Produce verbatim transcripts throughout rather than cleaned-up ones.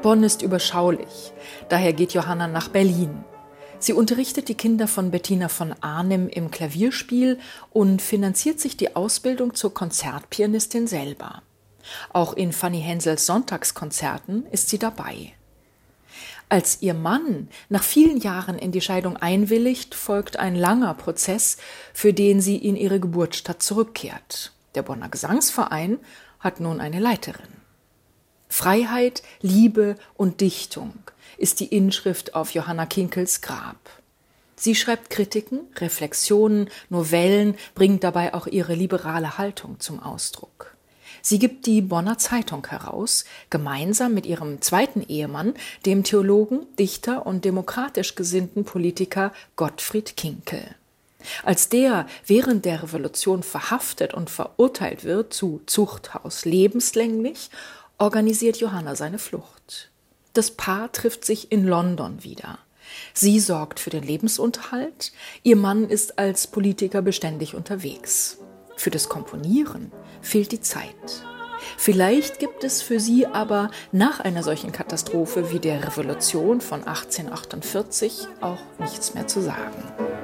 Bonn ist überschaulich, daher geht Johanna nach Berlin. Sie unterrichtet die Kinder von Bettina von Arnim im Klavierspiel und finanziert sich die Ausbildung zur Konzertpianistin selber. Auch in Fanny Hensels Sonntagskonzerten ist sie dabei. Als ihr Mann nach vielen Jahren in die Scheidung einwilligt, folgt ein langer Prozess, für den sie in ihre Geburtsstadt zurückkehrt. Der Bonner Gesangsverein hat nun eine Leiterin. Freiheit, Liebe und Dichtung ist die Inschrift auf Johanna Kinkels Grab. Sie schreibt Kritiken, Reflexionen, Novellen, bringt dabei auch ihre liberale Haltung zum Ausdruck. Sie gibt die Bonner Zeitung heraus, gemeinsam mit ihrem zweiten Ehemann, dem Theologen, Dichter und demokratisch gesinnten Politiker Gottfried Kinkel. Als der während der Revolution verhaftet und verurteilt wird zu Zuchthaus lebenslänglich, organisiert Johanna seine Flucht. Das Paar trifft sich in London wieder. Sie sorgt für den Lebensunterhalt, ihr Mann ist als Politiker beständig unterwegs. Für das Komponieren fehlt die Zeit. Vielleicht gibt es für sie aber nach einer solchen Katastrophe wie der Revolution von achtzehnhundertachtundvierzig auch nichts mehr zu sagen.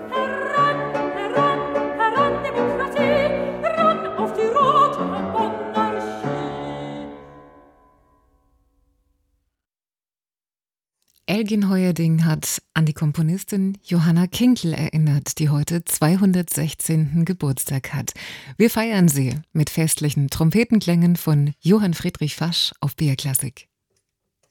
Elgin Heuerding hat an die Komponistin Johanna Kinkel erinnert, die heute zweihundertsechzehnten Geburtstag hat. Wir feiern sie mit festlichen Trompetenklängen von Johann Friedrich Fasch auf B R Klassik.